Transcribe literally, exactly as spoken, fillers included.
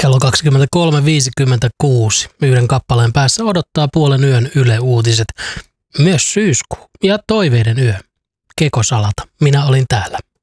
Kello kaksikymmentäkolme viisikymmentäkuusi. Yhden kappaleen päässä odottaa puolen yön Yle Uutiset. Myös syyskuu ja toiveiden yö. Kekosalata. Minä olin täällä.